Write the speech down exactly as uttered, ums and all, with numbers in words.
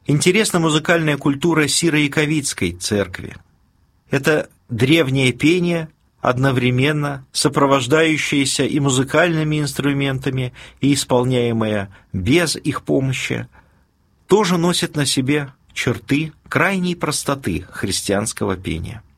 Интересна музыкальная культура Сиро-Яковицкой церкви. Это древнее пение, одновременно сопровождающееся и музыкальными инструментами, и исполняемое без их помощи, тоже носит на себе черты крайней простоты христианского пения.